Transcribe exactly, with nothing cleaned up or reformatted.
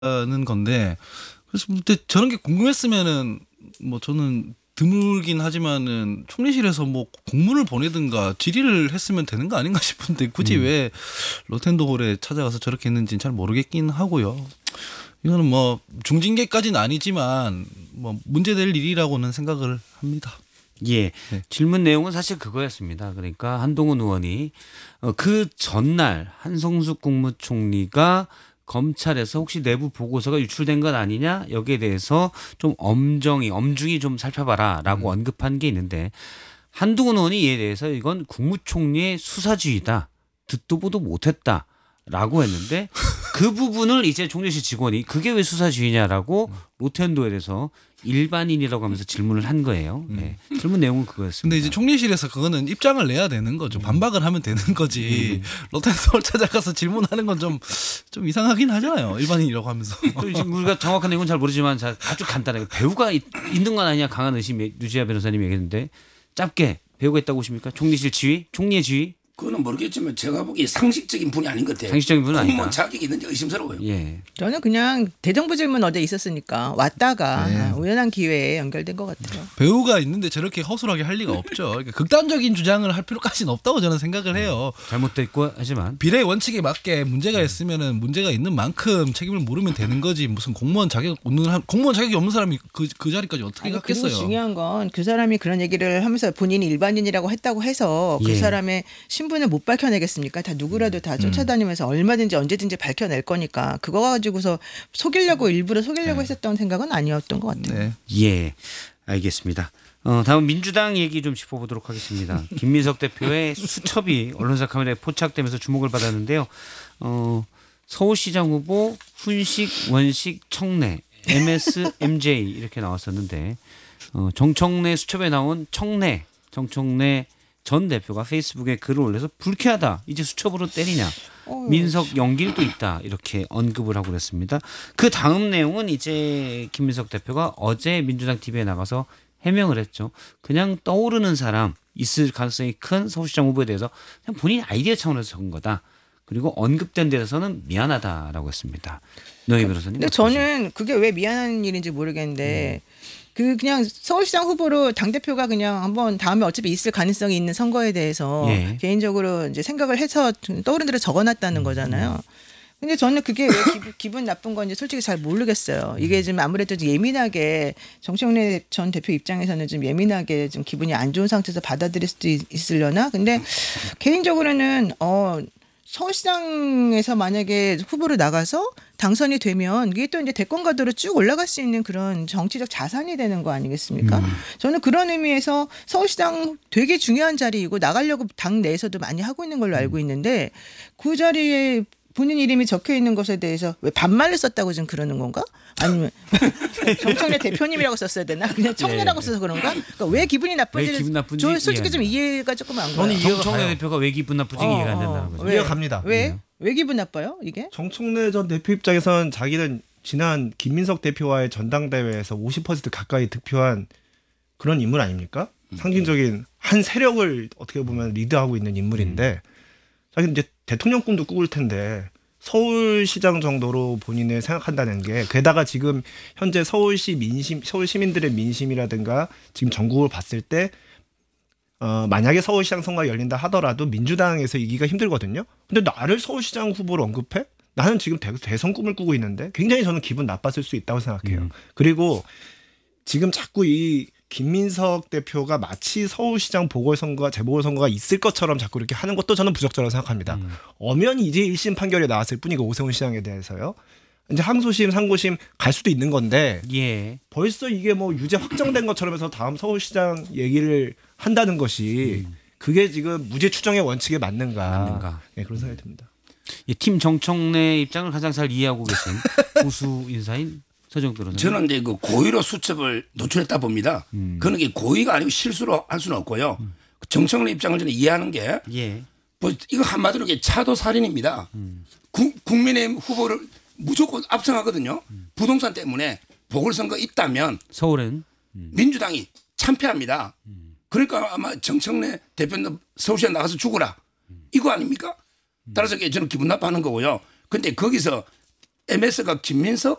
하는 건데 그래서 근데 저런 게 궁금했으면은 뭐 저는 드물긴 하지만은 총리실에서 뭐 공문을 보내든가 질의를 했으면 되는 거 아닌가 싶은데 굳이 음. 왜 로텐도홀에 찾아가서 저렇게 했는지는 잘 모르겠긴 하고요. 이거는 뭐 중징계까지는 아니지만 뭐 문제될 일이라고는 생각을 합니다. 예. 네. 질문 내용은 사실 그거였습니다. 그러니까 한동훈 의원이 어, 그 전날 한성숙 국무총리가 검찰에서 혹시 내부 보고서가 유출된 것 아니냐 여기에 대해서 좀 엄정히 엄중히 좀 살펴봐라라고 음. 언급한 게 있는데 한동훈 의원이 이에 대해서 이건 국무총리의 수사주의다. 듣도 보도 못했다. 라고 했는데 그 부분을 이제 총리실 직원이 그게 왜 수사주의냐라고 로텐도에 대해서 일반인이라고 하면서 질문을 한 거예요. 네. 질문 내용은 그거였습니다. 근데 이제 총리실에서 그거는 입장을 내야 되는 거죠. 반박을 하면 되는 거지. 로텐도홀 찾아가서 질문하는 건 좀 좀 이상하긴 하잖아요. 일반인이라고 하면서. 또 지금 우리가 정확한 내용은 잘 모르지만 자, 아주 간단하게 배우가 있, 있는 건 아니냐 강한 의심이 유지아 변호사님이 얘기했는데 짧게 배우가 있다고 보십니까? 총리실 지휘? 총리의 지휘? 그거는 모르겠지만 제가 보기에 상식적인 분이 아닌 것 같아요. 상식적인 분은 아니다. 공무원 자격이 있는지 의심스러워요. 예. 저는 그냥 대정부 질문 어제 있었으니까 왔다가 네. 우연한 기회에 연결된 것 같아요. 배우가 있는데 저렇게 허술하게 할 리가 없죠. 그러니까 극단적인 주장을 할 필요까지는 없다고 저는 생각을 해요. 잘못됐고 하지만 비례 원칙에 맞게 문제가 있으면은 문제가 있는 만큼 책임을 물으면 되는 거지. 무슨 공무원 자격 없는 한- 공무원 자격이 없는 사람이 그, 그 자리까지 어떻게 아니, 그리고 갔겠어요? 중요한 건 그 사람이 그런 얘기를 하면서 본인이 일반인이라고 했다고 해서 그 예. 사람의 신분을 못 밝혀내겠습니까? 다 누구라도 다 쫓아다니면서 얼마든지 언제든지 밝혀낼 거니까 그거 가지고서 속이려고 일부러 속이려고 했었던 생각은 아니었던 것 같아요. 네. 예. 알겠습니다. 어, 다음 민주당 얘기 좀 짚어보도록 하겠습니다. 김민석 대표의 수첩이 언론사 카메라에 포착되면서 주목을 받았는데요. 어, 서울시장 후보 훈식, 원식, 청래, 엠에스, 엠제이 이렇게 나왔었는데 어, 정청래 수첩에 나온 청래, 정청래 전 대표가 페이스북에 글을 올려서 불쾌하다. 이제 수첩으로 때리냐. 어휴, 민석 연길도 있다. 이렇게 언급을 하고 그랬습니다. 그 다음 내용은 이제 김민석 대표가 어제 민주당 티비에 나가서 해명을 했죠. 그냥 떠오르는 사람 있을 가능성이 큰 서울시장 후보에 대해서 그냥 본인 아이디어 차원에서 적은 거다. 그리고 언급된 데서는 미안하다라고 했습니다. 노예 변호사님. 근데 저는 그게 왜 미안한 일인지 모르겠는데 그 그냥 서울시장 후보로 당 대표가 그냥 한번 다음에 어차피 있을 가능성이 있는 선거에 대해서 예. 개인적으로 이제 생각을 해서 좀 떠오른 대로 적어놨다는 거잖아요. 근데 저는 그게 왜 기분, 기분 나쁜 건지 솔직히 잘 모르겠어요. 이게 좀 아무래도 좀 예민하게 정청래 전 대표 입장에서는 좀 예민하게 좀 기분이 안 좋은 상태에서 받아들일 수도 있, 있으려나. 근데 개인적으로는 어. 서울시장에서 만약에 후보로 나가서 당선이 되면 이게 또 이제 대권 가도로 쭉 올라갈 수 있는 그런 정치적 자산이 되는 거 아니겠습니까? 음. 저는 그런 의미에서 서울시장 되게 중요한 자리이고 나가려고 당 내에서도 많이 하고 있는 걸로 알고 있는데 그 자리에 본인 이름이 적혀 있는 것에 대해서 왜 반말을 썼다고 지금 그러는 건가? 아니면 정청래 대표님이라고 썼어야 되나? 그냥 청래라고 써서 그런가? 그러니까 왜 기분이 나쁜지 왜 기분 나쁜지 저 솔직히 좀 이해합니다. 이해가 조금 안 가요. 저는 이해가 정청래 가요. 대표가 왜 기분 나쁜지 어, 이해가 안 어. 된다는 거죠. 왜? 이해가 갑니다. 왜? 왜 기분 나빠요? 이게? 정청래 전 대표 입장에선 자기는 지난 김민석 대표와의 전당대회에서 오십 퍼센트 가까이 득표한 그런 인물 아닙니까? 상징적인 한 세력을 어떻게 보면 리드하고 있는 인물인데 자기는 이제 대통령 꿈도 꾸을 텐데 서울시장 정도로 본인을 생각한다는 게 게다가 지금 현재 서울시 민심, 서울 시민들의 민심이라든가 지금 전국을 봤을 때 어, 만약에 서울시장 선거가 열린다 하더라도 민주당에서 이기가 힘들거든요. 근데 나를 서울시장 후보로 언급해? 나는 지금 대, 대선 꿈을 꾸고 있는데 굉장히 저는 기분 나빴을 수 있다고 생각해요. 음. 그리고 지금 자꾸 이 김민석 대표가 마치 서울시장 보궐선거가 재보궐선거가 있을 것처럼 자꾸 이렇게 하는 것도 저는 부적절하다고 생각합니다. 음. 엄연히 이제 일 심 판결이 나왔을 뿐이고 오세훈 시장에 대해서요. 이제 항소심, 상고심 갈 수도 있는 건데 예. 벌써 이게 뭐 유죄 확정된 것처럼 해서 다음 서울시장 얘기를 한다는 것이 그게 지금 무죄 추정의 원칙에 맞는가? 맞는가. 네, 그런 생각이 듭니다. 이 팀 정청래 입장을 가장 잘 이해하고 계신 보수 인사인 서정 변호사님. 저는 이제 그 고의로 수첩을 노출했다 봅니다. 음. 그런 게 고의가 아니고 실수로 할 수는 없고요. 정청래 입장을 저는 이해하는 게 예. 뭐 이거 한마디로 이게 차도 살인입니다. 구- 국민의힘 후보를 무조건 압승하거든요. 부동산 때문에 보궐선거 있다면 서울은 민주당이 참패합니다. 그러니까 아마 정청래 대표는 서울시장 나가서 죽어라. 이거 아닙니까? 따라서 이게 저는 기분 나빠하는 거고요. 근데 거기서 엠에스가 김민석